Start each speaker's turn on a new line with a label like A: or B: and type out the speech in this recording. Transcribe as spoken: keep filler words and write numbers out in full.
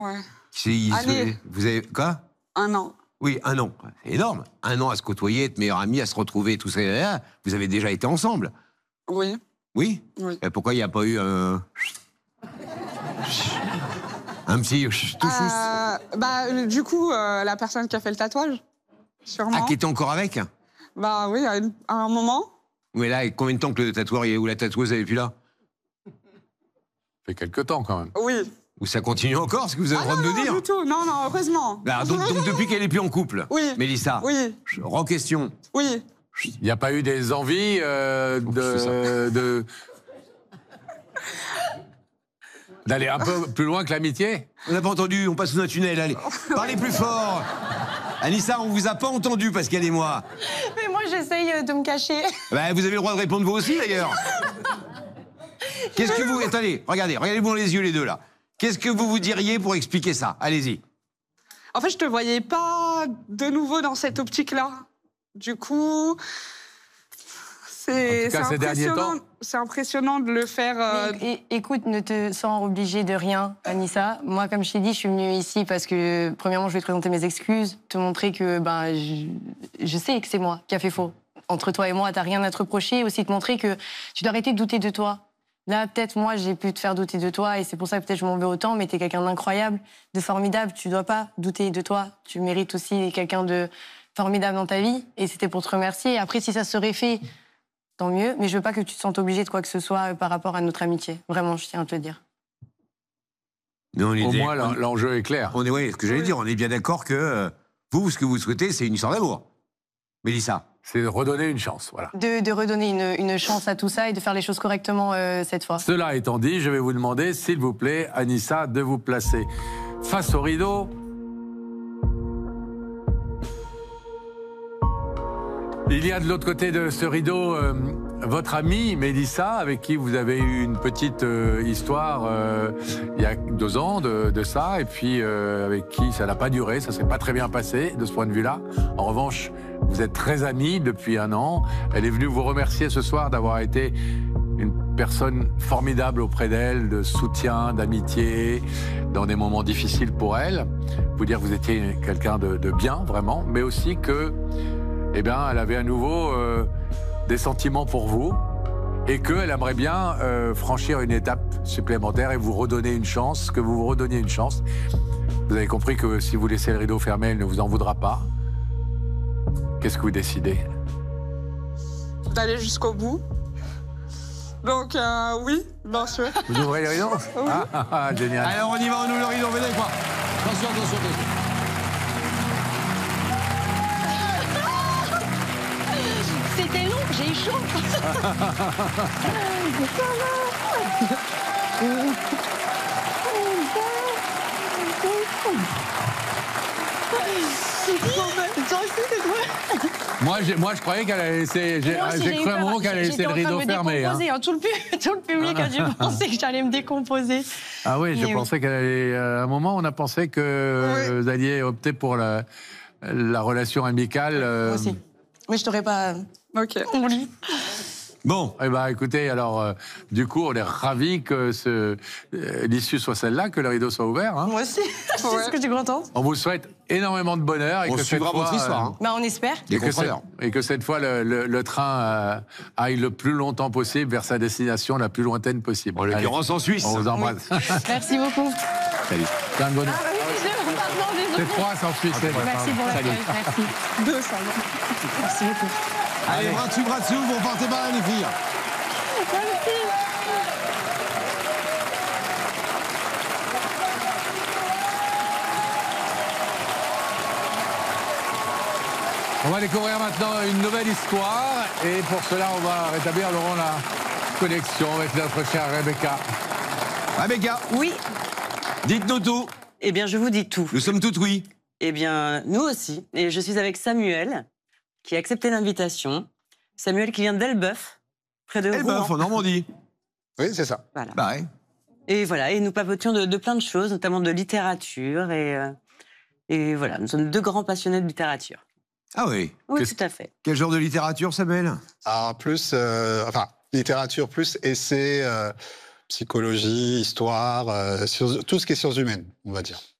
A: Ouais.
B: Il
A: Allez.
B: se... Vous avez quoi?
A: Un an.
B: Oui, un an. C'est énorme. Un an à se côtoyer, être meilleur ami, à se retrouver, tout ça. Vous avez déjà été ensemble?
A: Oui.
B: Oui,
A: oui.
B: Et pourquoi il n'y a pas eu un... un petit... tout
A: euh, bah, Du coup, euh, la personne qui a fait le tatouage, sûrement.
B: Ah, qui était encore avec?
A: Bah oui, à, une, à un moment.
B: Mais là, combien de temps que le tatoueur ou la tatoueuse n'est plus là?
C: Ça fait quelques temps, quand même.
A: Oui.
B: Ou ça continue encore, ce que vous avez
A: ah
B: le droit
A: non,
B: de me
A: non,
B: dire?
A: du tout. Non, non, heureusement.
B: Bah, donc, donc depuis qu'elle n'est plus en couple,
A: oui.
B: Mélissa,
A: oui.
B: re-question.
A: Oui.
C: Il n'y a pas eu des envies euh, de... de... d'aller un peu plus loin que l'amitié?
B: On n'a pas entendu, on passe sous un tunnel, allez. Parlez plus fort. Anissa, on vous a pas entendu, Pascal et moi.
D: Mais moi, j'essaye de me cacher.
B: Bah, vous avez le droit de répondre vous aussi, d'ailleurs. Qu'est-ce que vous... Attendez, regardez, regardez-vous dans les yeux, les deux, là. Qu'est-ce que vous vous diriez pour expliquer ça? Allez-y.
A: En fait, je te voyais pas de nouveau dans cette optique-là. Du coup, c'est impressionnant, impressionnant de le faire. Euh...
D: Mais, écoute, ne te sens obligée de rien, Anissa. Moi, comme je t'ai dit, je suis venue ici parce que, premièrement, je vais te présenter mes excuses, te montrer que ben, je, je sais que c'est moi qui a fait faux. Entre toi et moi, t'as rien à te reprocher. Aussi te montrer que tu dois arrêter de douter de toi. Là, peut-être, moi, j'ai pu te faire douter de toi et c'est pour ça que peut-être je m'en veux autant, mais t'es quelqu'un d'incroyable, de formidable. Tu dois pas douter de toi. Tu mérites aussi quelqu'un de formidable dans ta vie et c'était pour te remercier. Après, si ça serait fait, tant mieux, mais je veux pas que tu te sentes obligée de quoi que ce soit par rapport à notre amitié. Vraiment, je tiens à te le dire.
B: Mais on est
C: Au
B: des...
C: moins, l'enjeu est clair.
B: On est, oui, ce que j'allais
A: oui.
B: dire, on est bien d'accord que euh, vous, ce que vous souhaitez, c'est une histoire d'amour. Mélissa.
C: C'est de redonner une chance, voilà.
D: De, de redonner une, une chance à tout ça et de faire les choses correctement euh, cette fois.
C: Cela étant dit, je vais vous demander, s'il vous plaît, Anissa, de vous placer face au rideau. Il y a de l'autre côté de ce rideau euh, votre amie Mélissa, avec qui vous avez eu une petite euh, histoire euh, il y a deux ans de, de ça, et puis euh, avec qui ça n'a pas duré, ça s'est pas très bien passé de ce point de vue-là. En revanche, vous êtes très amis depuis un an. Elle est venue vous remercier ce soir d'avoir été une personne formidable auprès d'elle, de soutien, d'amitié, dans des moments difficiles pour elle. Vous dire que vous étiez quelqu'un de, de bien, vraiment, mais aussi que eh bien, elle avait à nouveau euh, des sentiments pour vous et qu'elle aimerait bien euh, franchir une étape supplémentaire et vous redonner une chance, que vous vous redonniez une chance. Vous avez compris que si vous laissez le rideau fermé, elle ne vous en voudra pas. Qu'est-ce que vous décidez?
A: D'aller jusqu'au bout. Donc, euh, oui, bien sûr.
C: Vous ouvrez le rideau?
A: Oui.
C: Ah, ah, ah, génial.
B: Alors, on y va, on ouvre le rideau, venez quoi. Attention, attention, attention.
D: C'était long, j'ai eu chaud.
C: Moi, moi, je croyais qu'elle allait laisser. J'ai cru à un moment qu'elle allait laisser le rideau fermé. Hein.
D: Hein. Tout, le, tout le public a dû penser que j'allais me décomposer.
C: Ah oui, je
D: Mais
C: pensais
D: oui.
C: qu'elle allait. À un moment, on a pensé que
A: Oui.
C: vous alliez opter pour la, la relation amicale. Euh...
D: Moi aussi. Mais je t'aurais pas
A: Ok.
D: compris.
B: Bon.
C: Eh ben, écoutez, alors, euh, du coup, on est ravis que ce, euh, l'issue soit celle-là, que le rideau soit ouvert. Hein.
D: Moi aussi. C'est
A: Ouais.
D: ce que je suis contente.
C: On vous souhaite énormément de bonheur. Et
B: On
C: que
B: suivra
C: cette fois,
B: votre histoire. Hein.
D: Bah, on espère.
B: Des
C: Et que, cette,
B: confrères.
C: et que cette fois, le, le, le train euh, aille le plus longtemps possible vers sa destination la plus lointaine possible.
B: En l'occurrence en Suisse.
C: On vous embrasse.
D: Merci beaucoup.
B: Salut.
C: C'est un bonheur.
D: Ah, oui, je- pardon, désolé.
C: C'est trois sans Suisse. c'est vrai.
D: Merci pour la
B: Salut.
D: Merci.
A: Deux, ça va.
D: Merci beaucoup.
B: Allez, bras dessus, bras dessous, vous repartez par là, les filles.
C: On va découvrir maintenant une nouvelle histoire. Et pour cela, on va rétablir, Laurent, la connexion avec notre chère Rebecca.
B: Rebecca,
E: Oui,
B: dites-nous tout.
E: eh bien, je vous dis tout.
B: Nous sommes toutes oui.
E: Eh bien, nous aussi. Et je suis avec Samuel, qui a accepté l'invitation. Samuel qui vient d'Elbeuf, près de
B: Elbeuf,
E: Rouen.
B: en Normandie.
F: Oui, c'est ça.
E: Voilà.
B: Bah ouais.
E: Et voilà, et nous papotions de, de plein de choses, notamment de littérature. Et, euh, et voilà, nous sommes deux grands passionnés de littérature.
B: Ah oui.
E: Oui,
C: Qu'est-ce-
E: tout à fait.
B: Quel genre de littérature, Samuel?
F: Alors, plus, euh, enfin, littérature, plus essai, euh, psychologie, histoire, euh, sciences- tout ce qui est sciences humaines, on va dire.